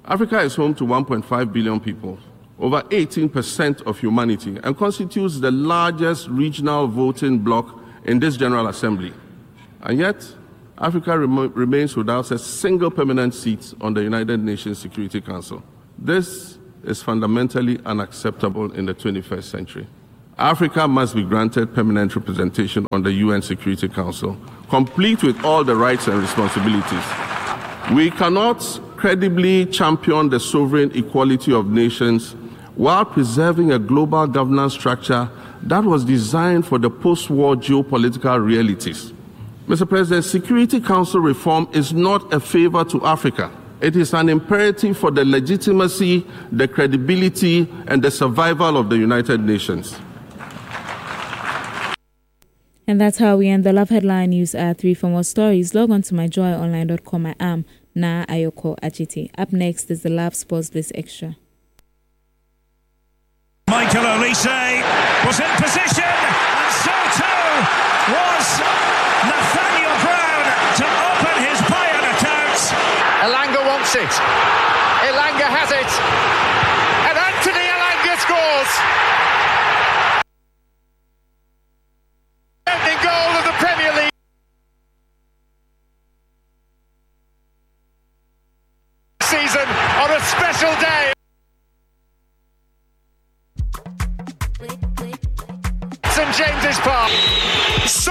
Africa is home to 1.5 billion people, over 18% of humanity, and constitutes the largest regional voting bloc in this General Assembly. And yet, Africa remains without a single permanent seat on the United Nations Security Council. This is fundamentally unacceptable in the 21st century. Africa must be granted permanent representation on the UN Security Council, complete with all the rights and responsibilities. We cannot credibly champion the sovereign equality of nations while preserving a global governance structure that was designed for the post-war geopolitical realities. Mr. President, Security Council reform is not a favor to Africa. It is an imperative for the legitimacy, the credibility, and the survival of the United Nations. And that's how we end the Love Headline News at 3. For more stories, log on to myjoyonline.com. I am Na Ayoko Achiti. Up next is the Love Sports Bliss Extra. Michael Olise was in position, and so too was Nathaniel Brown to open his Bayern account. Elanga wants it. Elanga has it. And Anthony Elanga scores. Opening goal of the Premier League. Season on a special day. St James's Park.